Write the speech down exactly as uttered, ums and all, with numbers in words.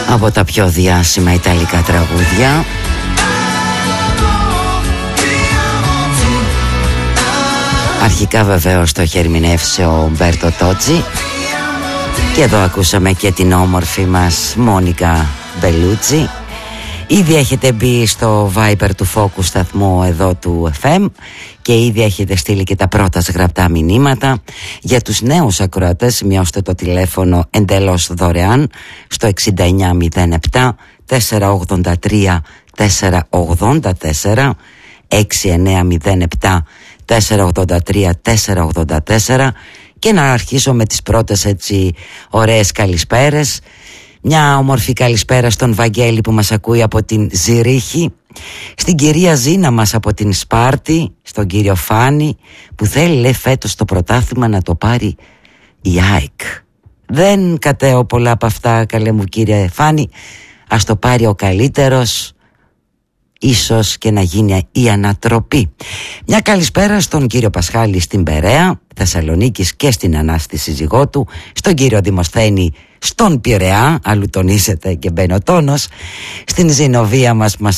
από τα πιο διάσημα ιταλικά τραγούδια. Αρχικά βεβαίως το είχε ερμηνεύσει ο Μπέρτο Τότσι. Και εδώ ακούσαμε και την όμορφη μας Μόνικα Μπελούτσι. Ήδη έχετε μπει στο Viber του Focus σταθμού εδώ του εφ εμ και ήδη έχετε στείλει και τα πρώτα γραπτά μηνύματα. Για τους νέους ακροατές σημειώστε το τηλέφωνο εντελώς δωρεάν στο εξήντα εννιά μηδέν επτά τετρακόσια ογδόντα τρία τετρακόσια ογδόντα τέσσερα έξι εννιά μηδέν επτά τετρακόσια ογδόντα τρία τετρακόσια ογδόντα τέσσερα και να αρχίσω με τις πρώτες έτσι ωραίες καλησπέρες. Μια όμορφη καλησπέρα στον Βαγγέλη που μας ακούει από την Ζηρίχη, στην κυρία Ζήνα μας από την Σπάρτη, στον κύριο Φάνη που θέλει λέει φέτος το πρωτάθλημα να το πάρει η ΑΕΚ. Δεν κατέω πολλά από αυτά καλέ μου κύριε Φάνη, ας το πάρει ο καλύτερος, ίσως και να γίνει η ανατροπή. Μια καλησπέρα στον κύριο Πασχάλη στην Περαία Θεσσαλονίκης και στην Ανάστη σύζυγό του, στον κύριο Δημοσθένη στον Πειραιά, αλλού τονίζεται και μπαίνει ο τόνος, στην Ζηνοβία μας που μας